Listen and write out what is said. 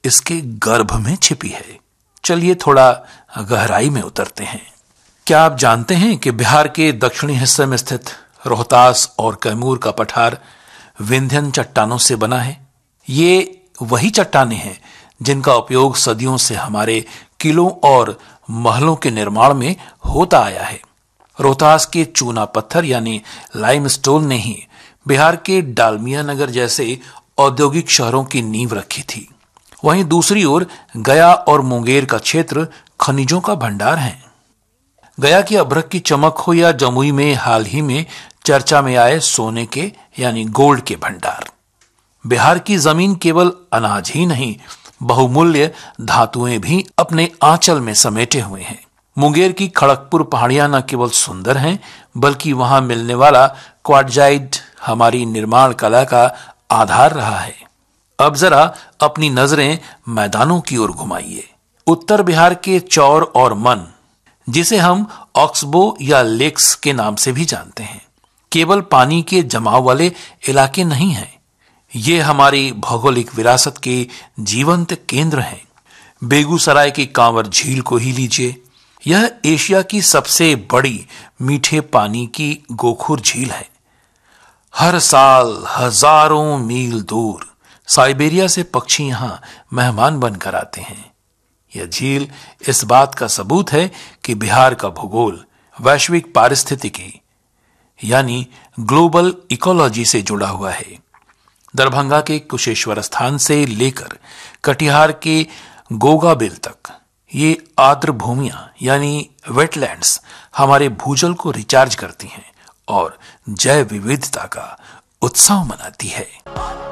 इसके गर्भ में छिपी है। चलिए थोड़ा गहराई में उतरते हैं। क्या आप जानते हैं कि बिहार के दक्षिणी हिस्से में स्थित रोहतास और कैमूर का पठार विंध्यन चट्टानों से बना है? ये वही चट्टानें हैं जिनका उपयोग सदियों से हमारे किलों और महलों के निर्माण में होता आया है। रोहतास के चूना पत्थर यानी लाइमस्टोन ने ही बिहार के डालमिया नगर जैसे औद्योगिक शहरों की नींव रखी थी। वहीं दूसरी ओर गया और मुंगेर का क्षेत्र खनिजों का भंडार है। गया की अभ्रक की चमक हो या जमुई में हाल ही में चर्चा में आए सोने के यानी गोल्ड के भंडार। बिहार की जमीन केवल अनाज ही नहीं, बहुमूल्य धातुएं भी अपने आंचल में समेटे हुए हैं। मुंगेर की खड़गपुर पहाड़ियां न केवल सुंदर हैं, बल्कि वहां मिलने वाला क्वार्टजाइट हमारी निर्माण कला का आधार रहा है। अब जरा अपनी नजरें मैदानों की ओर घुमाइए। उत्तर बिहार के चौर और मन, जिसे हम ऑक्सबो या लेक्स के नाम से भी जानते हैं, केवल पानी के जमाव वाले इलाके नहीं हैं। ये हमारी भौगोलिक विरासत के जीवंत केंद्र हैं। बेगूसराय की कांवर झील को ही लीजिए। यह एशिया की सबसे बड़ी मीठे पानी की गोखुर झील है। हर साल हजारों मील दूर साइबेरिया से पक्षी यहां मेहमान बनकर आते हैं। यह झील इस बात का सबूत है कि बिहार का भूगोल वैश्विक पारिस्थितिकी यानी ग्लोबल इकोलॉजी से जुड़ा हुआ है। दरभंगा के कुशेश्वर स्थान से लेकर कटिहार के गोगाबिल तक ये आर्द्र भूमियां यानी वेटलैंड्स हमारे भूजल को रिचार्ज करती हैं और जैव विविधता का उत्सव मनाती है।